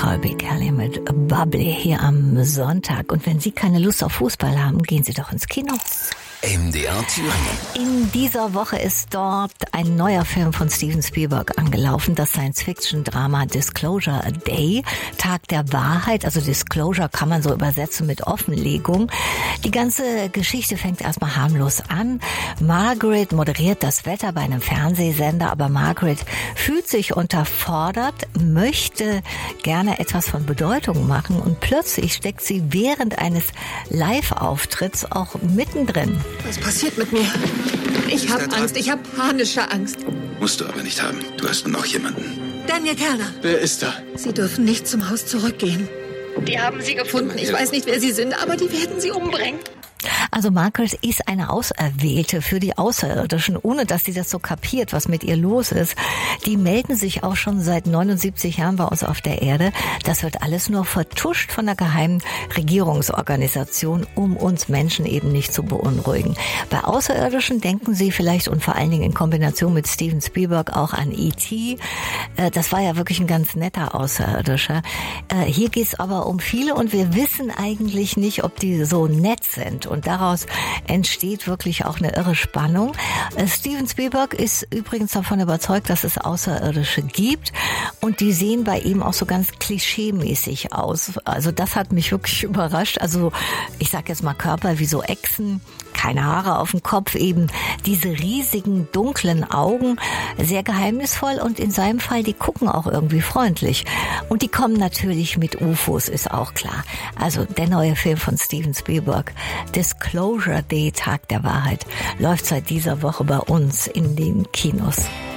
Colby Kelly mit Bubbly hier am Sonntag. Und wenn Sie keine Lust auf Fußball haben, gehen Sie doch ins Kino. MDR Thüringen. In dieser Woche ist dort ein neuer Film von Steven Spielberg angelaufen, das Science-Fiction-Drama Disclosure Day, Tag der Wahrheit. Also Disclosure kann man so übersetzen mit Offenlegung. Die ganze Geschichte fängt erstmal harmlos an. Margaret moderiert das Wetter bei einem Fernsehsender, aber Margaret fühlt sich unterfordert, möchte gerne etwas von Bedeutung machen und plötzlich steckt sie während eines Live-Auftritts auch mittendrin. Was passiert mit mir? Ich habe Angst, ich habe panische Angst. Musst du aber nicht haben. Du hast nur noch jemanden. Daniel Kerner. Wer ist da? Sie dürfen nicht zum Haus zurückgehen. Die haben Sie gefunden. Ich weiß nicht, wer Sie sind, aber die werden Sie umbringen. Also Margaret ist eine Auserwählte für die Außerirdischen, ohne dass sie das so kapiert, was mit ihr los ist. Die melden sich auch schon seit 79 Jahren bei uns auf der Erde. Das wird alles nur vertuscht von der geheimen Regierungsorganisation, um uns Menschen eben nicht zu beunruhigen. Bei Außerirdischen denken Sie vielleicht und vor allen Dingen in Kombination mit Steven Spielberg auch an E.T. Das war ja wirklich ein ganz netter Außerirdischer. Hier geht es aber um viele und wir wissen eigentlich nicht, ob die so nett sind. Und daraus entsteht wirklich auch eine irre Spannung. Steven Spielberg ist übrigens davon überzeugt, dass es Außerirdische gibt. Und die sehen bei ihm auch so ganz klischeemäßig aus. Also das hat mich wirklich überrascht. Also ich sag jetzt mal Körper wie so Echsen, keine Haare auf dem Kopf, eben diese riesigen dunklen Augen, sehr geheimnisvoll und in seinem Fall, die gucken auch irgendwie freundlich. Und die kommen natürlich mit UFOs, ist auch klar. Also der neue Film von Steven Spielberg, Disclosure Day, Tag der Wahrheit, läuft seit dieser Woche bei uns in den Kinos.